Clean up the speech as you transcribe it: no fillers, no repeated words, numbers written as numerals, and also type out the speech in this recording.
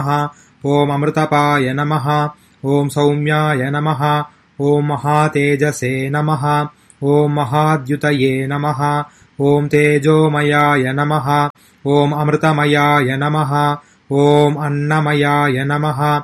ॐ अमृतपाय नमः। ॐ सौम्याय नमः। ॐ महातेजसे नमः। ॐ महाद्युतये नमः। ॐ तेजोमयाय नमः। ॐ अमृतमयाय नमः। ॐ अन्नमयाय नमः।